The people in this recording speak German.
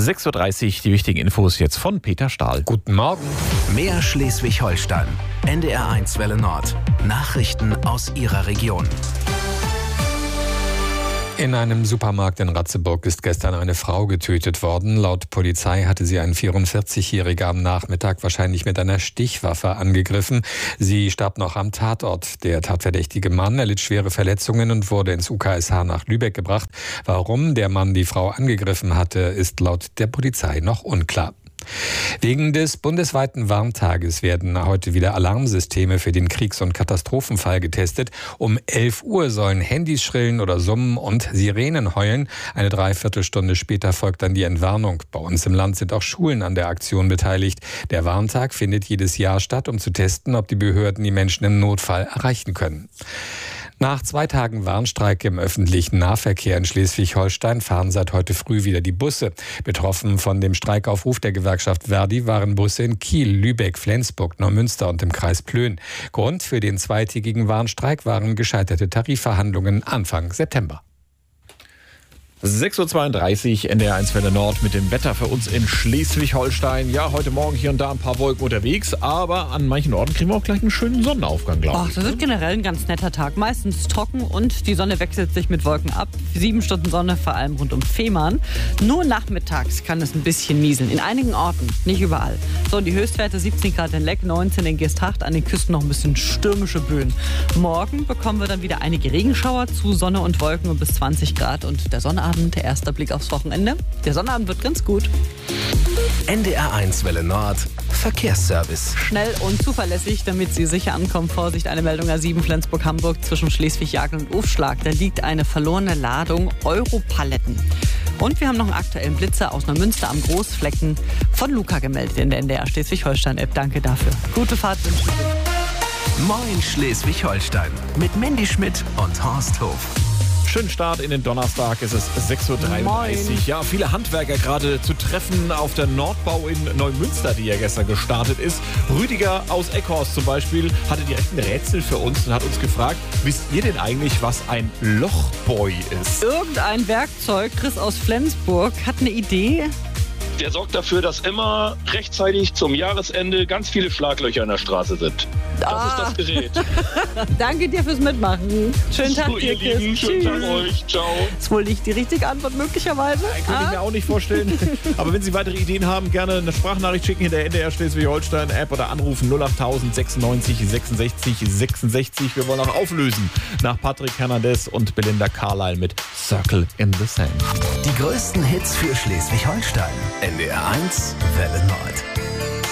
6.30 Uhr, die wichtigen Infos jetzt von Peter Stahl. Guten Morgen. Mehr Schleswig-Holstein. NDR1 Welle Nord. Nachrichten aus Ihrer Region. In einem Supermarkt in Ratzeburg ist gestern eine Frau getötet worden. Laut Polizei hatte sie ein 44-Jähriger am Nachmittag wahrscheinlich mit einer Stichwaffe angegriffen. Sie starb noch am Tatort. Der tatverdächtige Mann erlitt schwere Verletzungen und wurde ins UKSH nach Lübeck gebracht. Warum der Mann die Frau angegriffen hatte, ist laut der Polizei noch unklar. Wegen des bundesweiten Warntages werden heute wieder Alarmsysteme für den Kriegs- und Katastrophenfall getestet. Um 11 Uhr sollen Handys schrillen oder summen und Sirenen heulen. Eine Dreiviertelstunde später folgt dann die Entwarnung. Bei uns im Land sind auch Schulen an der Aktion beteiligt. Der Warntag findet jedes Jahr statt, um zu testen, ob die Behörden die Menschen im Notfall erreichen können. Nach 2 Tagen Warnstreik im öffentlichen Nahverkehr in Schleswig-Holstein fahren seit heute früh wieder die Busse. Betroffen von dem Streikaufruf der Gewerkschaft Verdi waren Busse in Kiel, Lübeck, Flensburg, Neumünster und im Kreis Plön. Grund für den zweitägigen Warnstreik waren gescheiterte Tarifverhandlungen Anfang September. 6.32 Uhr, NDR1 Welle Nord mit dem Wetter für uns in Schleswig-Holstein. Ja, heute Morgen hier und da ein paar Wolken unterwegs, aber an manchen Orten kriegen wir auch gleich einen schönen Sonnenaufgang, glaube ich. Das wird generell ein ganz netter Tag. Meistens trocken und die Sonne wechselt sich mit Wolken ab. 7 Stunden Sonne, vor allem rund um Fehmarn. Nur nachmittags kann es ein bisschen nieseln. In einigen Orten, nicht überall. So, die Höchstwerte 17 Grad in Leck, 19 in Geesthacht, an den Küsten noch ein bisschen stürmische Böen. Morgen bekommen wir dann wieder einige Regenschauer zu Sonne und Wolken und bis 20 Grad und der Sonnenabend. Der erste Blick aufs Wochenende. Der Sonnabend wird ganz gut. NDR1 Welle Nord. Verkehrsservice. Schnell und zuverlässig, damit Sie sicher ankommen. Vorsicht, eine Meldung A7 Flensburg-Hamburg zwischen Schleswig-Jagel und Ufschlag. Da liegt eine verlorene Ladung Europaletten. Und wir haben noch einen aktuellen Blitzer aus Neumünster am Großflecken von Luca gemeldet in der NDR Schleswig-Holstein-App. Danke dafür. Gute Fahrt wünsche ich. Moin Schleswig-Holstein. Mit Mandy Schmidt und Horst Hof. Schönen Start in den Donnerstag, es ist 6.33 Uhr. Moin. Ja, viele Handwerker gerade zu treffen auf der Nordbau in Neumünster, die ja gestern gestartet ist. Rüdiger aus Eckhorst zum Beispiel hatte direkt ein Rätsel für uns und hat uns gefragt, wisst ihr denn eigentlich, was ein Lochboy ist? Irgendein Werkzeug. Chris aus Flensburg hat eine Idee. Der sorgt dafür, dass immer rechtzeitig zum Jahresende ganz viele Schlaglöcher in der Straße sind. Das ist das Gerät. Danke dir fürs Mitmachen. Schönen Tag So, dir, ihr Lieben, Chris. schönen Tag euch. Ciao. Ist wohl nicht die richtige Antwort möglicherweise. Könnte ich mir auch nicht vorstellen. Aber wenn Sie weitere Ideen haben, gerne eine Sprachnachricht schicken in der NDR Schleswig-Holstein-App oder anrufen 08000 96 66 66. Wir wollen auch auflösen nach Patrick Hernandez und Belinda Carlisle mit Circle in the Sand. Die größten Hits für Schleswig-Holstein. NDR1 Welle Nord.